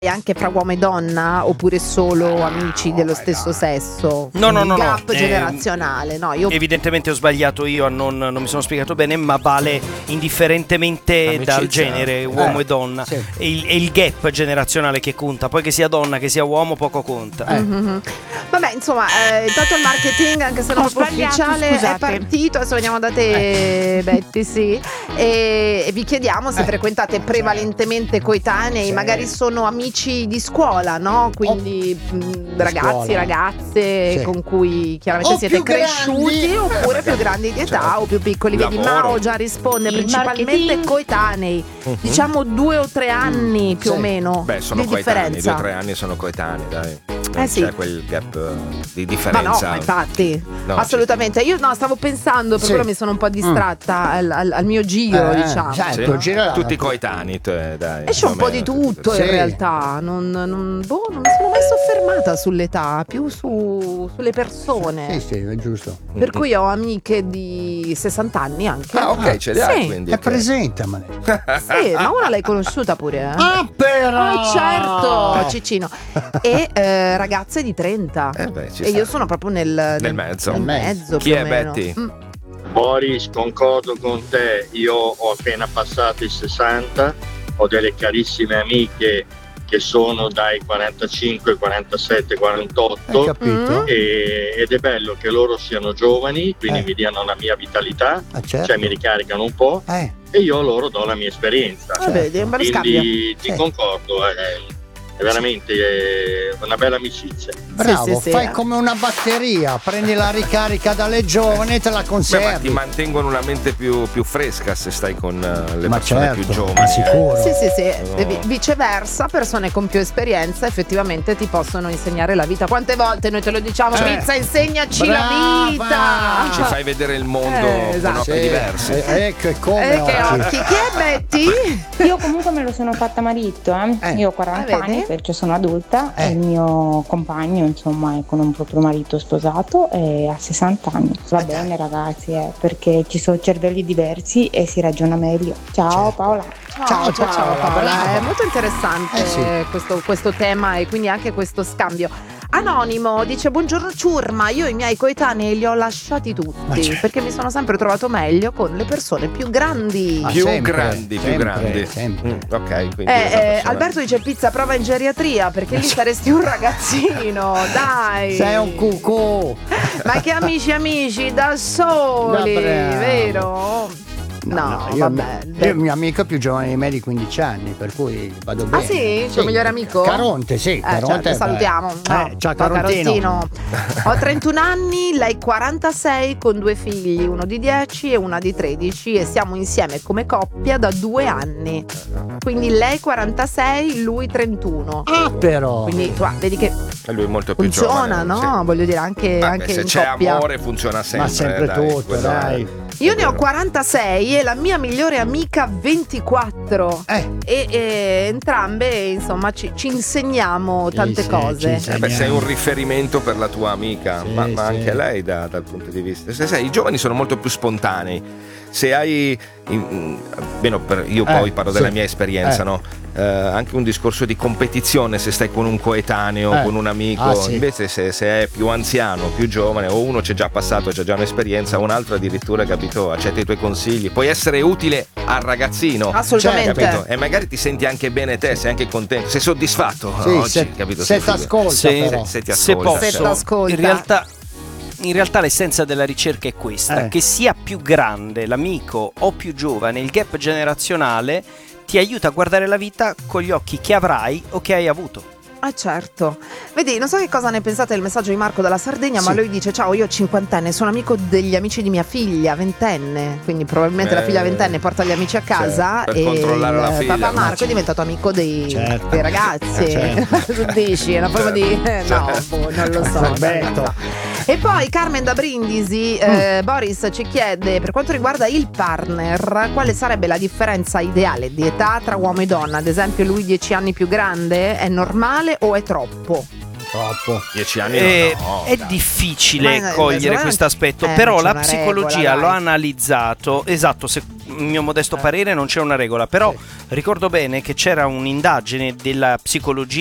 anche fra uomo e donna oppure solo amici dello stesso sesso? No. Gap generazionale. No, io evidentemente ho sbagliato io, non mi sono spiegato bene, ma vale indifferentemente Amicizia. dal genere uomo e donna. sì. È il gap generazionale che conta, poi che sia donna che sia uomo poco conta. Vabbè, insomma, intanto il marketing, anche se non Ho proprio sbagliato, ufficiale, è scusate. partito. Adesso veniamo da te, Betty, sì. E vi chiediamo se frequentate prevalentemente coetanei, Sì. magari sono amici di scuola, no? Quindi ragazzi, scuola. ragazze Sì. con cui chiaramente O siete più cresciuti, grandi. oppure più grandi di età o più piccoli. Vedi, Lavoro. Mao già risponde, Il principalmente marketing. coetanei, diciamo 2 o 3 anni più Sì. o meno Beh, sono di coetanei, differenza. 2 o 3 anni sono coetanei, dai. Non sì. c'è quel gap di Ma differenza. no, infatti, No, assolutamente. Io stavo pensando, per Sì. quello mi sono un po' distratta al mio giro, diciamo. Certo, gira Tutti coetanei, dai. Esce un più o po' di meno. tutto Sì. in realtà, non mi sono mai soffermata sull'età, più sulle persone. Sì, è giusto. Per cui ho amiche di 60 anni anche. Ah, ok, ce li hai Sì. quindi. È ok. presentamene. Sì, ma una l'hai conosciuta pure, eh? Ah, però! Ah, certo, Ciccino. E ragazze di 30. Ci E sta. io sono proprio nel mezzo. mezzo Chi più è o meno. Betty? Boris, concordo con te, io ho appena passato i 60, ho delle carissime amiche che sono dai 45, 47, Hai 48 capito? ed è bello che loro siano giovani, quindi mi diano la mia vitalità, Ah, certo. cioè mi ricaricano un po' e io loro do la mia esperienza. Vedi, è un bello scambio. Quindi ti Sì. concordo, è veramente una bella amicizia. Bravo, sì, fai come una batteria, prendi la ricarica dalle giovani e te la Beh, ma ti conservi. mantengono una mente più fresca se stai con le Ma persone certo, più ma giovani. sicuro. Sì. No. E viceversa, persone con più esperienza effettivamente ti possono insegnare la vita. Quante volte noi te lo diciamo, Pizza, insegnaci la Brava! Ci fai vedere il mondo esatto. con occhi Sì, diversi. ecco, e come Che oggi. occhi. Chi è Betty? Io comunque me lo sono fatta marito, Io ho 40 vedi? anni perché sono adulta e il mio compagno, insomma, è con un proprio marito sposato e ha 60 anni. Va bene ragazzi, perché ci sono cervelli diversi e si ragiona meglio. Ciao Paola. Ciao Paola. brava. È molto interessante Sì. questo tema e quindi anche questo scambio. Anonimo dice: buongiorno ciurma, io i miei coetanei li ho lasciati tutti certo. perché mi sono sempre trovato meglio con le persone più grandi. Ah, Più sempre, grandi. sempre. Ok, quindi una persona- Alberto dice: Pizza, prova in geriatria perché lì saresti un ragazzino, dai. Sei un cucù. Ma che amici da soli, Brava. vero? No, io, vabbè. io il mio amico è più giovane di me di 15 anni, per cui vado bene. Ah sì? Il tuo migliore amico? Caronte, sì. Caronte, certo, salutiamo. ciao Carontino. Ho 31 anni, lei 46 con 2 figli, uno di 10 e una di 13 e siamo insieme come coppia da 2 anni. Quindi lei 46, lui 31. Ah, però. Quindi vedi che Lui è molto più funziona, giovane. no? sì. Voglio dire anche, Vabbè, anche se in c'è coppia. amore funziona sempre. Ma sempre dai, tutto, quello è- dai. Io ne ho 46 e la mia migliore amica 24 e entrambe insomma ci insegniamo tante sì, cose. ci Beh, sei un riferimento per la tua amica, Sì, ma sì. anche lei dal punto di vista. Se sai, i giovani sono molto più spontanei. Se hai, io poi parlo della sì. mia esperienza, no? Anche un discorso di competizione se stai con un coetaneo, con un amico. Ah, sì. Invece se è più anziano, più giovane, o uno c'è già passato, c'è già un'esperienza, o un altro addirittura, capito, accetta i tuoi consigli. Puoi essere utile al ragazzino. Assolutamente. Capito? E magari ti senti anche bene te, sei anche contento, sei soddisfatto Sì, oggi, capito? se Sei ti ascolta, Se- però. se ti Se ascolta. Se posso, t'ascolta. in realtà l'essenza della ricerca è questa, che sia più grande l'amico o più giovane, il gap generazionale ti aiuta a guardare la vita con gli occhi che avrai o che hai avuto. Ah certo. Vedi, non so che cosa ne pensate del messaggio di Marco dalla Sardegna, ma lui dice: ciao, io ho 50 sono amico degli amici di mia figlia, 20enne. Quindi probabilmente la figlia 20enne porta gli amici a casa per e controllare la figlia, papà no? Marco è diventato amico dei Certo. ragazzi. Certo. Tu dici, è una forma di no, non lo so. Perfetto. E poi Carmen da Brindisi, Boris ci chiede: per quanto riguarda il partner, quale sarebbe la differenza ideale di età tra uomo e donna? Ad esempio, lui 10 anni più grande, è normale o è troppo? Troppo. 10 anni no, È dai. difficile Ma cogliere non- questo aspetto, non però c'è la una psicologia regola, lo ha dai. analizzato, esatto, mio modesto parere non c'è una regola, però ricordo bene che c'era un'indagine della psicologia